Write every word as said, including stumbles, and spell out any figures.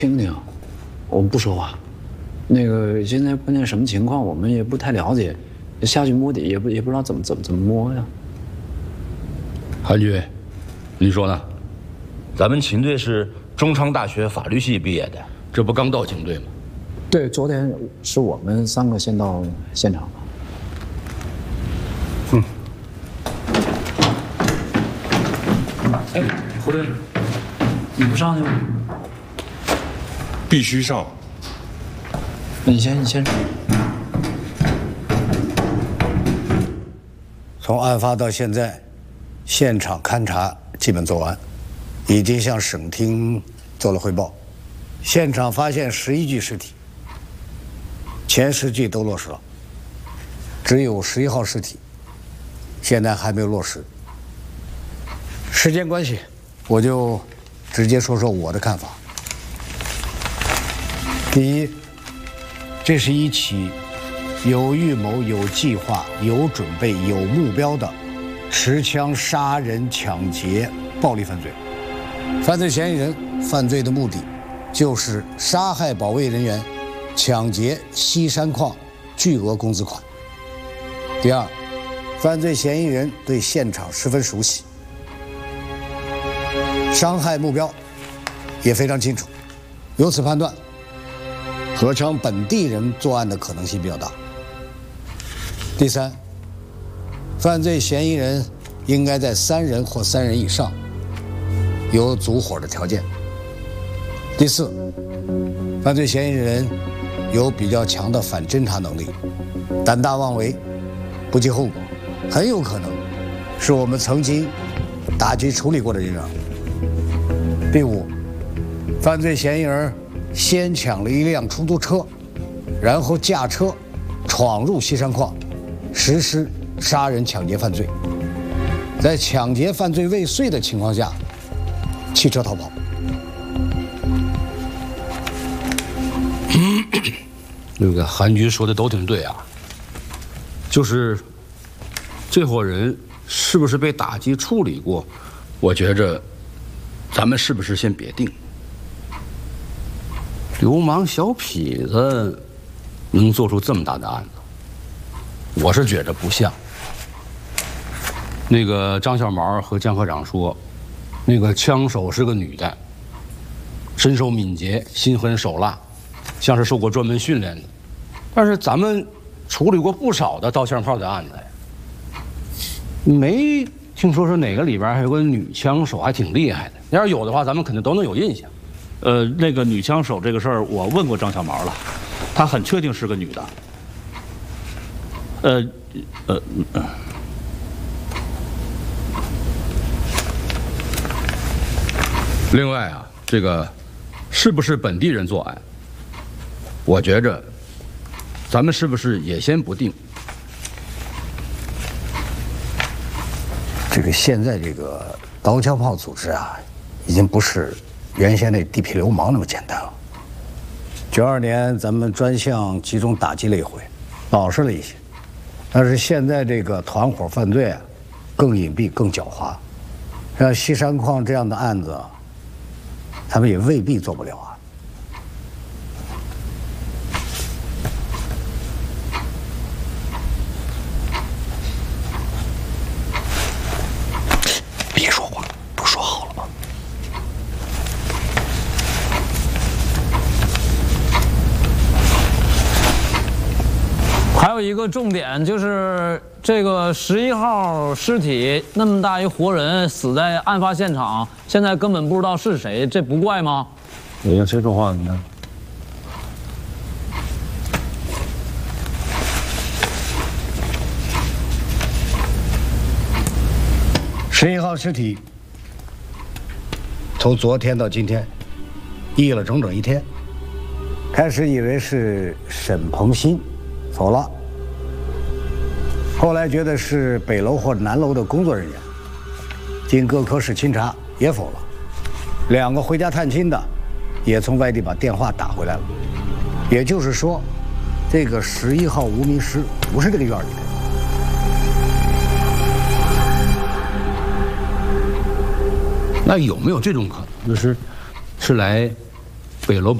听听，我不说话。那个现在关键什么情况，我们也不太了解，下去摸底也不也不知道怎么怎么怎么摸呀。 韩局，你说呢？ 咱们秦队是中昌大学法律系毕业的， 这不刚到警队吗？ 对，昨天是我们三个先到现场的。 嗯。 哎，胡队，你不上去吗？ 必须上。 那你先，你先。 从案发到现在，现场勘查基本做完，已经向省厅做了汇报。现场发现十一具尸体，前十具都落实了，只有十一号尸体现在还没有落实。时间关系，我就直接说说我的看法。第一，这是一起有预谋、有计划、有准备、有目标的持枪杀人、抢劫、暴力犯罪。犯罪嫌疑人犯罪的目的就是杀害保卫人员，抢劫西山矿巨额工资款。第二，犯罪嫌疑人对现场十分熟悉，伤害目标也非常清楚，由此判断，合昌本地人作案的可能性比较大。第三，犯罪嫌疑人应该在三人或三人以上，有组伙的条件。第四，犯罪嫌疑人有比较强的反侦查能力，胆大妄为，不计后果，很有可能是我们曾经打击处理过的人员。第五，犯罪嫌疑人先抢了一辆出租车，然后驾车闯入西山矿，实施杀人抢劫犯罪，在抢劫犯罪未遂的情况下弃车逃跑。 那个韩局说的都挺对啊，就是这伙人是不是被打击处理过，我觉着咱们是不是先别定。流氓小痞子能做出这么大的案子，我是觉着不像。那个张小毛和江科长说，那个枪手是个女的，身手敏捷，心狠手辣，像是受过专门训练的。但是咱们处理过不少的刀枪炮的案子呀，没听说说哪个里边还有个女枪手还挺厉害的。要是有的话，咱们肯定都能有印象。 呃，那个女枪手这个事儿，我问过张小毛了，她很确定是个女的。呃，呃，呃另外啊，这个是不是本地人作案，我觉着咱们是不是也先不定？ 这个现在这个刀枪炮组织啊，已经不是原先那地痞流氓那么简单了。九二年咱们专项集中打击了一回，老实了一些，但是现在这个团伙犯罪啊，更隐蔽、更狡猾。像西山矿这样的案子，他们也未必做不了啊。别说话，不说好了吗？ 还有一个重点就是这个十一号尸体那么大一活人死在案发现场，现在根本不知道是谁，这不怪吗？ 你让谁说话呢？ 十一号尸体从昨天到今天熨了整整一天，开始以为是沈鹏鑫否了，后来觉得是北楼或南楼的工作人员，经各科室清查也否了，两个回家探亲的也从外地把电话打回来了，也就是说，这个十一号无名尸不是这个院里的。 那有没有这种可能，就是是来北楼。